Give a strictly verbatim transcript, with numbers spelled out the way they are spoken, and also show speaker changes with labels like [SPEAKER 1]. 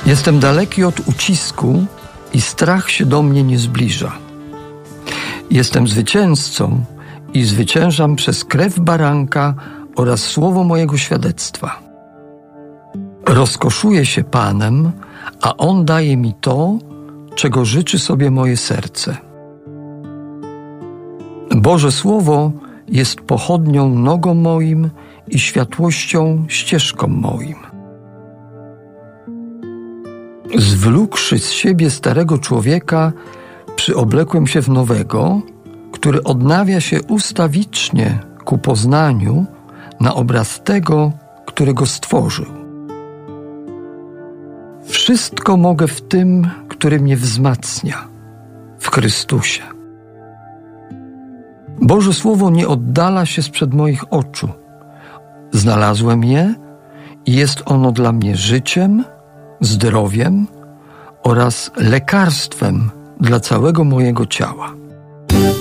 [SPEAKER 1] Jestem daleki od ucisku i strach się do mnie nie zbliża. Jestem zwycięzcą i zwyciężam przez krew baranka oraz słowo mojego świadectwa. Rozkoszuję się Panem, a On daje mi to, czego życzy sobie moje serce. Boże Słowo jest pochodnią nogom moim i światłością ścieżkom moim. Zwlókłszy z siebie starego człowieka, przyoblekłem się w nowego, który odnawia się ustawicznie ku poznaniu na obraz tego, który go stworzył. Wszystko mogę w tym, który mnie wzmacnia, w Chrystusie. Boże Słowo nie oddala się sprzed moich oczu. Znalazłem je i jest ono dla mnie życiem, zdrowiem oraz lekarstwem dla całego mojego ciała.